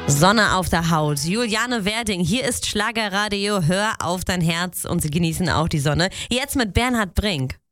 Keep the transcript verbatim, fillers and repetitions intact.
Sonne auf der Haut. Juliane Werding, hier ist Schlagerradio. Hör auf dein Herz und sie genießen auch die Sonne. Jetzt mit Bernhard Brink.